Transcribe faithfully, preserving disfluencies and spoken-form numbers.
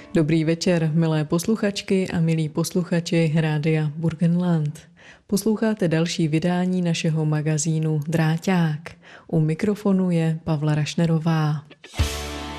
Dobrý večer, milé posluchačky a milí posluchači Rádia Burgenland. Posloucháte další vydání našeho magazínu Dráťák. U mikrofonu je Pavla Rašnerová.